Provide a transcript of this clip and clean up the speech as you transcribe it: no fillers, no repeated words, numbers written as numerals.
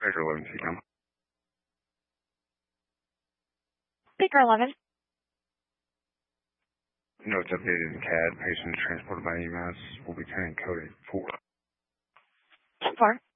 Baker 11 TCOM. Baker 11. Notes updated in CAD. Patient transported by EMS will be carrying code 84. 4.